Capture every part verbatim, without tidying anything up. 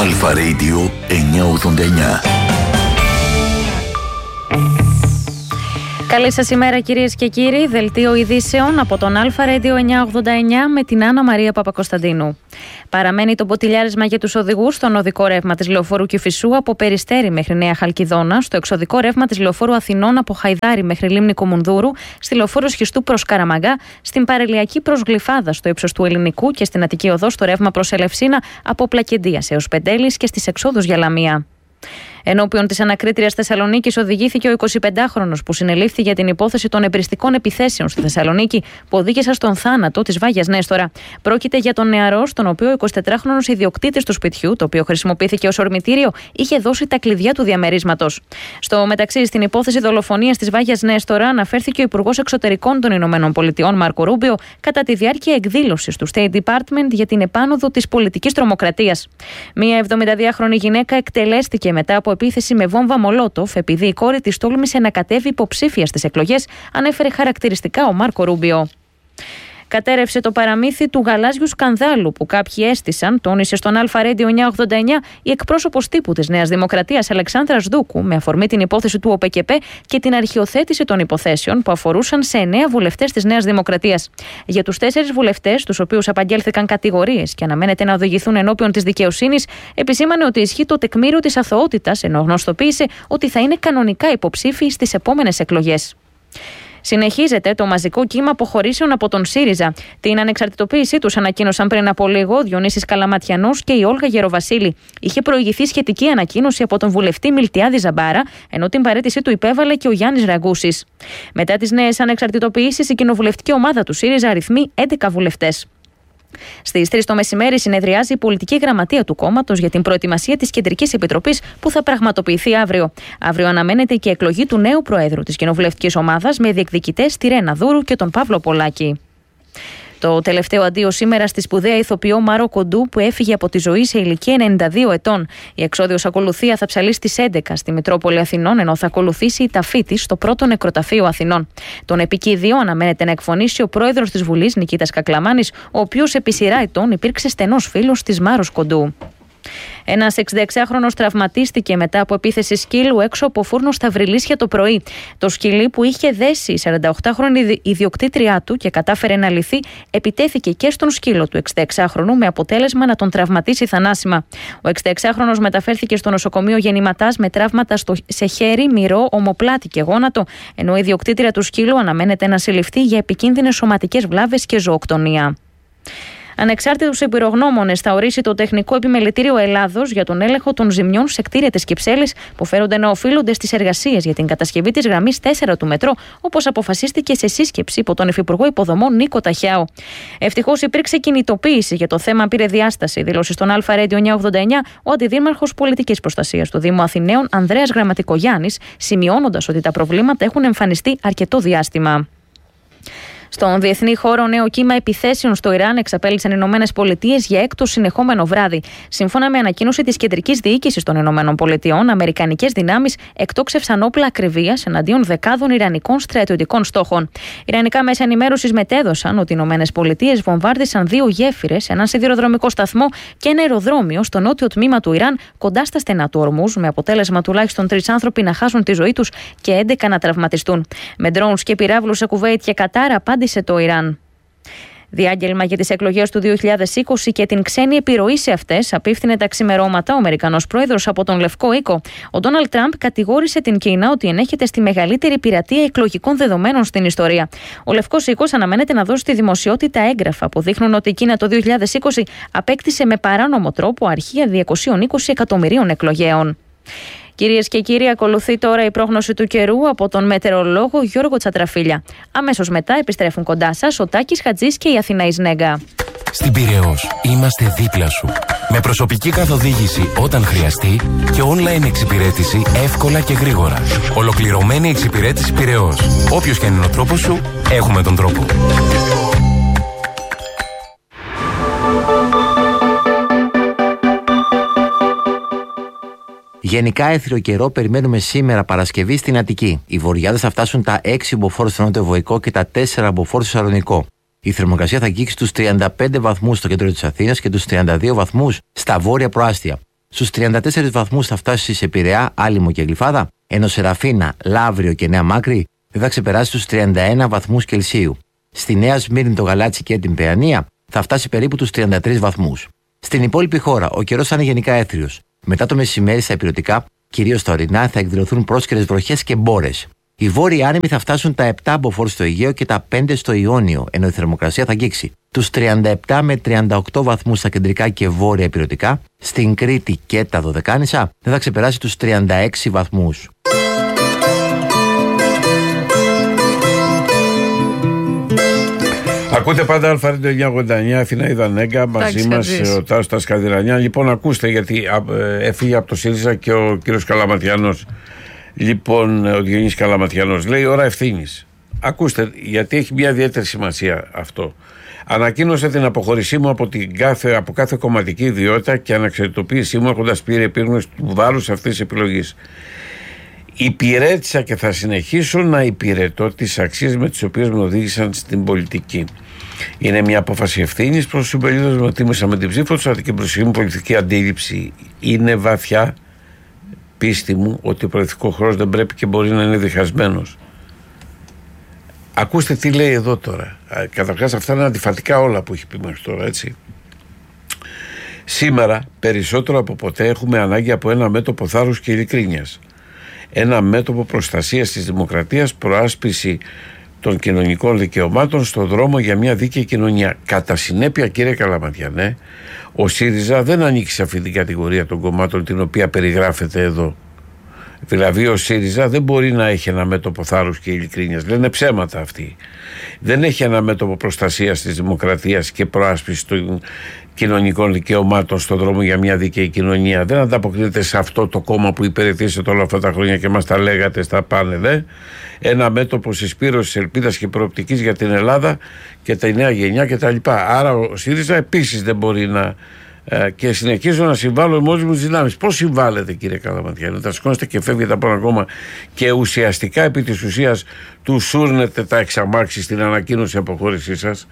Αλφα Radio εννιακόσια ογδόντα εννιά. Καλή σας ημέρα κυρίες και κύριοι, δελτίο ειδήσεων από τον Αλφα Radio εννιακόσια ογδόντα εννιά με την Άννα Μαρία Παπακοσταντίνου. Παραμένει το ποτηλιάρισμα για τους οδηγούς στον οδικό ρεύμα της λεωφόρου Κηφισού από Περιστέρι μέχρι Νέα Χαλκιδόνα, στο εξωδικό ρεύμα της λεωφόρου Αθηνών από Χαϊδάρι μέχρι Λίμνη Κομουνδούρου, στη λεωφόρο Σχιστού προς Καραμαγκά, στην παραλιακή προς Γλυφάδα στο ύψος του Ελληνικού και στην Αττική Οδό στο ρεύμα προς Ελευσίνα από Πλακεντίας έως Πεντέλης και στις εξόδους για Λαμία. Ενώπιον της ανακρίτριας Θεσσαλονίκης οδηγήθηκε ο εικοσιπεντάχρονος που συνελήφθη για την υπόθεση των επριστικών επιθέσεων στη Θεσσαλονίκη που οδήγησαν στον θάνατο της Βάγιας Νέστορα. Πρόκειται για τον νεαρό, στον οποίο ο εικοσιτετράχρονος ιδιοκτήτης του σπιτιού, το οποίο χρησιμοποιήθηκε ως ορμητήριο, είχε δώσει τα κλειδιά του διαμερίσματος. Στο μεταξύ, στην υπόθεση δολοφονίας της Βάγιας Νέστορα αναφέρθηκε ο Υπουργός Εξωτερικών των Ηνωμένων Πολιτειών, Μάρκο Ρούμπιο, κατά τη διάρκεια εκδήλωσης του State Department για την επάνωδο της πολιτικής τρομοκρατίας. Μία εβδομηνταδυάχρονη γυναίκα εκτελέστηκε μετά από επίθεση με βόμβα Μολότοφ, επειδή η κόρη της τόλμησε να κατέβει υποψήφια στις εκλογές, ανέφερε χαρακτηριστικά ο Μάρκο Ρούμπιο. Κατέρευσε το παραμύθι του γαλάζιου σκανδάλου που κάποιοι έστησαν, τόνισε στον Αλφα Radio εννιακόσια ογδόντα εννιά η εκπρόσωπος τύπου της Νέας Δημοκρατίας Αλεξάνδρας Δούκου, με αφορμή την υπόθεση του ΟΠΕΚΕΠΕ και την αρχιοθέτηση των υποθέσεων που αφορούσαν σε εννέα βουλευτές της Νέας Δημοκρατίας. Για τους τέσσερις βουλευτές, τους οποίους απαγγέλθηκαν κατηγορίες και αναμένεται να οδηγηθούν ενώπιον της δικαιοσύνης, επισήμανε ότι ισχύει το τεκμήριο της αθωότητας, ενώ γνωστοποίησε ότι θα είναι κανονικά υποψήφιοι στις επόμενες εκλογές. Συνεχίζεται το μαζικό κύμα αποχωρήσεων από τον ΣΥΡΙΖΑ. Την ανεξαρτητοποίησή τους ανακοίνωσαν πριν από λίγο ο Διονύσης Καλαματιανός και η Όλγα Γεροβασίλη. Είχε προηγηθεί σχετική ανακοίνωση από τον βουλευτή Μιλτιάδη Ζαμπάρα, ενώ την παραίτησή του υπέβαλε και ο Γιάννης Ραγκούσης. Μετά τις νέες ανεξαρτητοποιήσεις, η κοινοβουλευτική ομάδα του ΣΥΡΙΖΑ αριθμεί έντεκα βουλευτές. Στις τρεις το μεσημέρι συνεδριάζει η πολιτική γραμματεία του κόμματος για την προετοιμασία της Κεντρικής Επιτροπής που θα πραγματοποιηθεί αύριο. Αύριο αναμένεται και η εκλογή του νέου Προέδρου της κοινοβουλευτικής ομάδας με διεκδικητές τη Ρένα Δούρου και τον Παύλο Πολάκη. Το τελευταίο αντίο σήμερα στη σπουδαία ηθοποιό Μάρο Κοντού που έφυγε από τη ζωή σε ηλικία ενενήντα δύο ετών. Η εξώδιος ακολουθία θα ψαλεί στις έντεκα στη Μητρόπολη Αθηνών, ενώ θα ακολουθήσει η ταφή της στο πρώτο νεκροταφείο Αθηνών. Τον επικίδιο αναμένεται να εκφωνήσει ο πρόεδρος της Βουλής Νικήτας Κακλαμάνης, ο οποίος επί σειρά ετών υπήρξε στενός φίλος της Μάρος Κοντού. Ένας εξηνταεξάχρονος τραυματίστηκε μετά από επίθεση σκύλου έξω από φούρνο στα Βρυλίσια το πρωί. Το σκυλί που είχε δέσει η σαρανταοκτάχρονη ιδιοκτήτριά του και κατάφερε να λυθεί, επιτέθηκε και στον σκύλο του εξηνταεξάχρονου με αποτέλεσμα να τον τραυματίσει θανάσιμα. Ο εξηνταεξάχρονος μεταφέρθηκε στο νοσοκομείο Γεννηματάς με τραύματα στο, σε χέρι, μυρό, ομοπλάτη και γόνατο, ενώ η ιδιοκτήτρια του σκύλου αναμένεται να συλληφθεί για επικίνδυνες σωματικές βλάβες και ζωοκτονία. Ανεξάρτητους εμπειρογνώμονες θα ορίσει το Τεχνικό Επιμελητήριο Ελλάδος για τον έλεγχο των ζημιών σε κτίρια της Κυψέλης που φέρονται να οφείλονται στις εργασίες για την κατασκευή της γραμμής τέσσερα του μετρό, όπως αποφασίστηκε σε σύσκεψη υπό τον Υφυπουργό Υποδομών Νίκο Ταχιάου. Ευτυχώς υπήρξε κινητοποίηση για το θέμα, πήρε διάσταση, δήλωσε στον Αλφα Radio εννιακόσια ογδόντα εννιά ο Αντιδήμαρχος Πολιτικής Προστασίας του Δήμου Αθηναίων Ανδρέας Γραμματικογιάννης, σημειώνοντας ότι τα προβλήματα έχουν εμφανιστεί αρκετό διάστημα. Στον διεθνή χώρο, νέο κύμα επιθέσεων στο Ιράν εξαπέλυσαν οι Ηνωμένες Πολιτείες για έκτο συνεχόμενο βράδυ. Σύμφωνα με ανακοίνωση της Κεντρικής Διοίκησης των Ηνωμένων Πολιτειών, αμερικανικές δυνάμεις εκτόξευσαν όπλα ακριβίας εναντίον δεκάδων ιρανικών στρατιωτικών στόχων. Ιρανικά μέσα ενημέρωσης μετέδωσαν ότι οι Ηνωμένες Πολιτείες βομβάρδισαν δύο γέφυρες, έναν σιδηροδρομικό σταθμό και ένα αεροδρόμιο στο νότιο τμήμα του Ιράν, κοντά στα στενά του Ορμούζ, με αποτέλεσμα τουλάχιστον τρεις άνθρωποι να χάσουν τη ζωή τους και έντεκα να τραυματιστούν. Με ντρόουνς και πυράβλους σε Κουβέιτ και Κατάρ απάντησε το Ιράν. Διάγγελμα για τις εκλογές του δύο χιλιάδες είκοσι και την ξένη επιρροή σε αυτές απίφθινε τα ξημερώματα ο Αμερικανός πρόεδρος από τον Λευκό Οίκο. Ο Ντόναλντ Τραμπ κατηγόρησε την Κίνα ότι ενέχεται στη μεγαλύτερη πειρατεία εκλογικών δεδομένων στην ιστορία. Ο Λευκός Οίκος αναμένεται να δώσει στη δημοσιότητα έγγραφα που δείχνουν ότι η Κίνα το δύο χιλιάδες είκοσι απέκτησε με παράνομο τρόπο αρχεία διακόσια είκοσι εκατομμυρίων εκλογέων. Κυρίες και κύριοι, ακολουθεί τώρα η πρόγνωση του καιρού από τον μετεωρολόγο Γιώργο Τσατραφίλια. Αμέσως μετά επιστρέφουν κοντά σας ο Τάκης Χατζής και η Αθηναής Νέγκα. Στην Πειραιώς είμαστε δίπλα σου. Με προσωπική καθοδήγηση όταν χρειαστεί και online εξυπηρέτηση εύκολα και γρήγορα. Ολοκληρωμένη εξυπηρέτηση Πειραιώς. Όποιος και αν είναι ο τρόπος σου, έχουμε τον τρόπο. Γενικά έθριο καιρό περιμένουμε σήμερα Παρασκευή στην Αττική. Οι βοριάδες θα φτάσουν τα έξι μποφόρ στο νότιο Βοϊκό και τα τέσσερα μποφόρ στο Σαλονικό. Η θερμοκρασία θα αγγίξει τους τριάντα πέντε βαθμούς στο κέντρο της Αθήνας και τους τριάντα δύο βαθμούς στα βόρεια προάστια. Στους τριάντα τέσσερις βαθμούς θα φτάσει σε Πειραιά, Άλυμο και Γλυφάδα, ενώ σε Ραφίνα, Λαύριο και Νέα Μάκρη δεν θα ξεπεράσει τους τριάντα ένα βαθμούς Κελσίου. Στη Νέα Σμύρνη, το Γαλάτσι και την Παιανία θα φτάσει περίπου τους τριάντα τρεις βαθμούς. Στην υπόλοιπη χώρα, ο καιρός θα είναι γενικά έθριος. Μετά το μεσημέρι στα ηπειρωτικά, κυρίως στα ορεινά, θα εκδηλωθούν πρόσκαιρες βροχές και μπόρες. Οι βόρειοι άνεμοι θα φτάσουν τα επτά μποφόρ στο Αιγαίο και τα πέντε στο Ιόνιο, ενώ η θερμοκρασία θα αγγίξει τους τριάντα επτά με τριάντα οκτώ βαθμούς στα κεντρικά και βόρεια ηπειρωτικά. Στην Κρήτη και τα Δωδεκάνησα δεν θα ξεπεράσει τους τριάντα έξι βαθμούς. Ακούτε πάντα Αλφα εννιακόσια ογδόντα εννιά, Αθηναίδα Νέγκα, μαζί μας ο Τάσος Τασκαδηρανιά. Λοιπόν, ακούστε, γιατί έφυγε από το ΣΥΡΙΖΑ και ο κύριος Καλαματιανός. Λοιπόν, ο Διονύσης Καλαματιανός λέει ώρα ευθύνης. Ακούστε, γιατί έχει μια ιδιαίτερη σημασία αυτό. Ανακοίνωσε την αποχώρησή μου από, την κάθε, από κάθε κομματική ιδιότητα και αναξαρτητοποίησή μου, έχοντας πει επίγνωση του βάρους αυτής της επιλογής. Υπηρέτησα και θα συνεχίσω να υπηρετώ τις αξίες με τις οποίες με οδήγησαν στην πολιτική. Είναι μια απόφαση ευθύνης προς τους συμπολίτες μου, τίμησα με την ψήφο τους, αλλά και προς την πολιτική αντίληψη. Είναι βαθιά πίστη μου ότι ο προεδρικός χρόνος δεν πρέπει και μπορεί να είναι διχασμένος. Ακούστε τι λέει εδώ τώρα. Καταρχάς, αυτά είναι αντιφατικά όλα που έχει πει μέχρι τώρα, έτσι. Σήμερα, περισσότερο από ποτέ, έχουμε ανάγκη από ένα μέτωπο θάρρους και ειλικρίνειας. Ένα μέτωπο προστασίας της δημοκρατίας, προάσπιση των κοινωνικών δικαιωμάτων στον δρόμο για μια δίκαιη κοινωνία. Κατά συνέπεια, κύριε Καλαματιανέ, ο ΣΥΡΙΖΑ δεν ανήκει σε αυτή την κατηγορία των κομμάτων την οποία περιγράφεται εδώ. Δηλαδή, ο ΣΥΡΙΖΑ δεν μπορεί να έχει ένα μέτωπο θάρρους και ειλικρίνειας. Λένε ψέματα αυτοί. Δεν έχει ένα μέτωπο προστασίας της δημοκρατίας και προάσπισης των κοινωνικών δικαιωμάτων στον δρόμο για μια δίκαιη κοινωνία. Δεν ανταποκρίνεται σε αυτό το κόμμα που υπηρετήσετε όλα αυτά τα χρόνια και μας τα λέγατε στα πάνελ. Ε? Ένα μέτωπο συσπήρωσης ελπίδας και προοπτικής για την Ελλάδα και τα νέα γενιά κτλ. Άρα ο ΣΥΡΙΖΑ επίσης δεν μπορεί να. Ε, και συνεχίζω να συμβάλλω με όλες μου τις δυνάμεις. Πώς συμβάλλετε, κύριε Καλαματιανέ? Θα σηκώνεστε και φεύγετε από ένα κόμμα και ουσιαστικά επί της ουσίας του σούρνετε τα εξαμάξι στην ανακοίνωση αποχώρησής σας.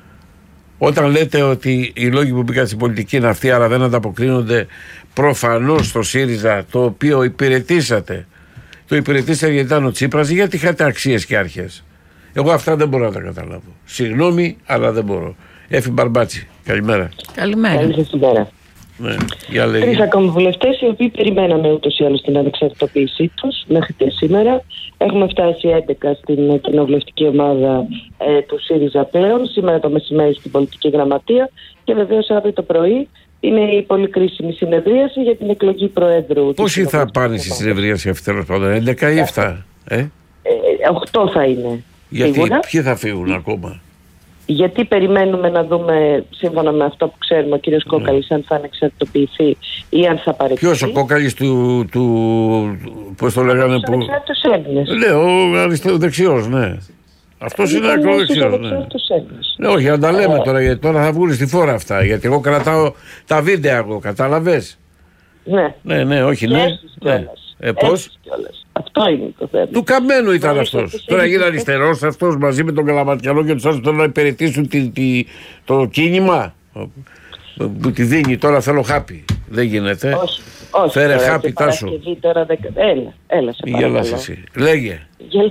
Όταν λέτε ότι οι λόγοι που μπήκαν στην πολιτική είναι αυτοί, αλλά δεν ανταποκρίνονται προφανώς στο ΣΥΡΙΖΑ, το οποίο υπηρετήσατε. Το υπηρετήσατε γιατί ήταν ο Τσίπρας, γιατί είχατε αξίες και αρχές. Εγώ αυτά δεν μπορώ να τα καταλάβω. Συγγνώμη, αλλά δεν μπορώ. Έφη Μπαρμπάτσι, καλημέρα. Καλημέρα. Καλημέρα. Ναι, για λέγε. Τρεις ακόμη βουλευτές, οι οποίοι περιμέναμε ούτως ή άλλως την ανεξαρτητοποίησή τους μέχρι και σήμερα. Έχουμε φτάσει έντεκα στην κοινοβουλευτική ομάδα ε, του ΣΥΡΙΖΑ πλέον, σήμερα το μεσημέρι στην πολιτική γραμματεία και βεβαίως αύριο το πρωί είναι η πολύ κρίσιμη συνεδρίαση για την εκλογή Προέδρου. Πόσοι θα πάνε στη συνεδρίαση αυτή, τέλος πάντων, έντεκα ή επτά? Ε? Ε, οκτώ θα είναι. Γιατί σίγουρα. Ποιοι θα φύγουν ακόμα? Γιατί περιμένουμε να δούμε, σύμφωνα με αυτό που ξέρουμε, ο κύριος Κόκαλης, αν θα ανεξαρτητοποιηθεί ή αν θα παραιτηθεί. Ποιος ο Κόκαλης του, του, πώς το λέγανε, που... Ανεξάρτητος Έλληνες. Ναι, ο αριστεροδεξιός, ναι. Αυτός είναι ακροδεξιός, ναι. Ναι, όχι, να τα λέμε τώρα, γιατί τώρα θα βγουν στη φόρα αυτά. Γιατί εγώ κρατάω τα βίντεο, εγώ, κατάλαβες. Ναι. Ναι, ναι, όχι, ναι. ναι. Ε, πώς? Αυτό είναι το θέμα. Του Καμένου ήταν αυτός. Τώρα γίνει αριστερός αυτός μαζί με τον Καλαματιανό και τους άλλους τώρα να υπηρετήσουν τη, τη, το κίνημα που τη δίνει. Τώρα θέλω χάπι. Δεν γίνεται. Όχι, όχι. Φέρε χάπι, Τάσο. Τώρα δεκα... Έλα, έλα σε παρακαλώ. Γελάς εσύ. Λέγε. Γελ...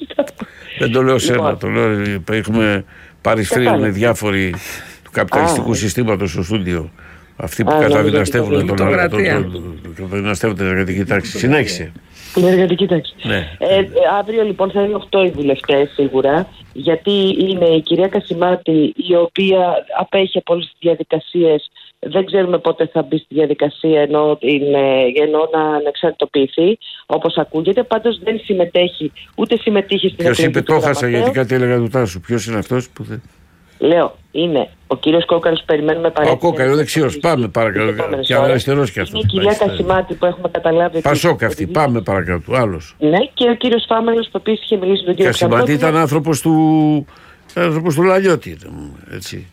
Δεν το λέω σένα. Λοιπόν. Το λέω, έχουμε παρισφρεί με διάφοροι του καπιταλιστικού συστήματος στο στούντιο. Αυτοί που καταδυναστεύουν τον καταδυναστεύουν την εργατική τάξη. Συνέχισε. Την εργατική τάξη. Ναι. Ε, αύριο λοιπόν θα είναι οκτώ οι βουλευτές σίγουρα, γιατί είναι η κυρία Κασιμάτη, η οποία απέχει από όλες τις διαδικασίες. Δεν ξέρουμε πότε θα μπει στη διαδικασία ενώ, είναι, ενώ να ανεξαρτητοποιηθεί, όπως ακούγεται. Πάντως δεν συμμετέχει, ούτε συμμετείχε στην εκλογή. Ποιος είπε, το χάσα γιατί κάτι έλεγα του Τάσου. Ποιος είναι αυτός που δεν... Λέω, είναι ο κύριος Κόκαλης που περιμένουμε παρέμβαση. Ο Κόκαλης, ο δεξιός, πάμε παρακαλώ. Και αριστερός κι αυτός. Είναι η κυρία Κασιμάτη που έχουμε καταλάβει. Πασόκ αυτή, πάμε παρακάτω. Άλλος. Ναι, και ο κύριος Φάμελος που επίσης είχε μιλήσει με τον κύριο Κασιμάτη. Κασιμάτη ήταν άνθρωπος του, άνθρωπος του Λαλιώτη, έτσι.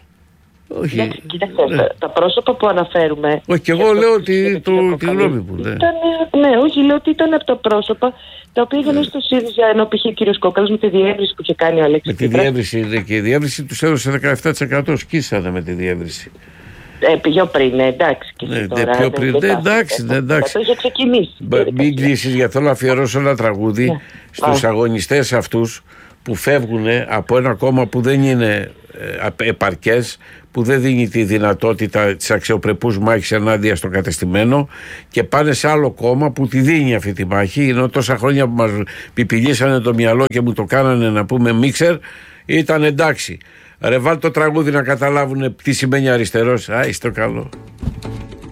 Όχι. Ναι, κοιτάξτε, ναι. Τα, τα πρόσωπα που αναφέρουμε. Όχι, και εγώ λέω ότι το, τη γνώμη μου. Ναι. Ήταν, ναι, όχι, λέω ότι ήταν από τα πρόσωπα τα οποία είχαν στο ΣΥΡΙΖΑ, ενώ π.χ. ο κύριος Κόκαλης με τη διεύρυνση που είχε κάνει ο Αλέξης. Με τη διεύρυνση, και η διεύρυνση τους έδωσε δεκαεπτά τοις εκατό. Σκίσανε με τη διεύρυνση. Ε, πιο πριν, ναι, εντάξει. Και ναι, τώρα, πιο πριν, ναι, εντάξει, ναι, εντάξει. Το είχε ξεκινήσει. Μην κλείσεις, γιατί θέλω να αφιερώσω ένα τραγούδι ναι. στους αγωνιστές αυτούς που φεύγουν από ένα κόμμα που δεν είναι επαρκές, που δεν δίνει τη δυνατότητα της αξιοπρεπούς μάχης ενάντια στο κατεστημένο και πάνε σε άλλο κόμμα που τη δίνει αυτή τη μάχη. Ενώ τόσα χρόνια που μας πιπιλίσανε το μυαλό και μου το κάνανε να πούμε μίξερ, ήταν εντάξει. Ρε βάλ το τραγούδι να καταλάβουν τι σημαίνει αριστερός. Α, είστε καλό.